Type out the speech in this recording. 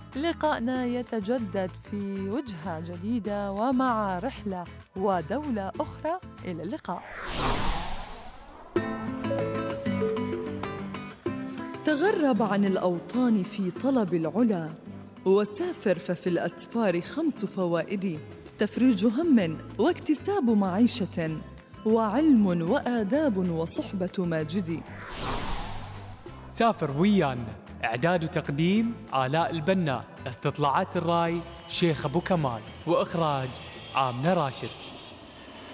لقاءنا يتجدد في وجهة جديدة ومع رحلة ودولة أخرى. إلى اللقاء. تغرب عن الأوطان في طلب العلا، وسافر ففي الأسفار 5 فوائد: تفريج هم واكتساب معيشة، وعلم وآداب وصحبة ماجد. سافر ويانا، إعداد وتقديم آلاء البناء، استطلاعات الراي شيخ أبو كمال، وإخراج آمنة راشد.